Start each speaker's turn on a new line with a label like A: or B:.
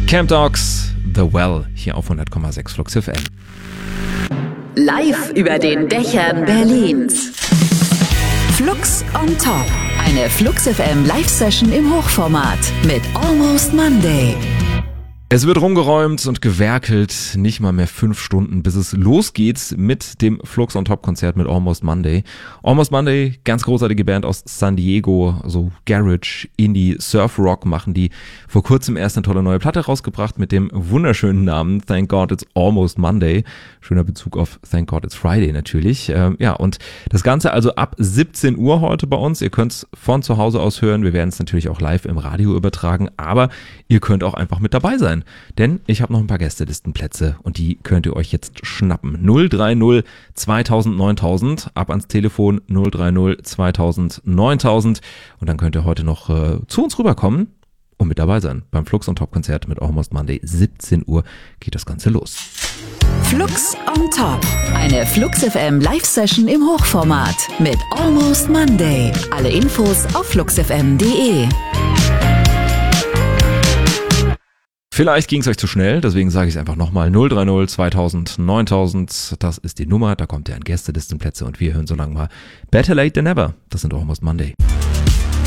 A: Camp Dogs, The Well, hier auf 100,6 Flux FM.
B: Live über den Dächern Berlins. Flux on Top. Eine Flux FM Live-Session im Hochformat mit Almost Monday.
A: Es wird rumgeräumt und gewerkelt, nicht mal mehr 5 Stunden, bis es losgeht mit dem Flux on Top Konzert mit Almost Monday. Almost Monday, ganz großartige Band aus San Diego, so Garage, Indie, Surf Rock machen die. Vor kurzem erst eine tolle neue Platte rausgebracht mit dem wunderschönen Namen Thank God It's Almost Monday. Schöner Bezug auf Thank God It's Friday natürlich. Und das Ganze also ab 17 Uhr heute bei uns. Ihr könnt es von zu Hause aus hören. Wir werden es natürlich auch live im Radio übertragen, aber ihr könnt auch einfach mit dabei sein. Denn ich habe noch ein paar Gästelistenplätze und die könnt ihr euch jetzt schnappen. 030 2000 9000, ab ans Telefon 030 2000 9000 und dann könnt ihr heute noch zu uns rüberkommen und mit dabei sein. Beim Flux on Top Konzert mit Almost Monday, 17 Uhr geht das Ganze los.
B: Flux on Top. Eine Flux FM Live-Session im Hochformat mit Almost Monday. Alle Infos auf fluxfm.de.
A: Vielleicht ging es euch zu schnell, deswegen sage ich es einfach nochmal. 030 2000 9000, das ist die Nummer, da kommt ihr an Gästelistenplätze und wir hören so lange mal Better Late Than Never. Das sind Almost Monday.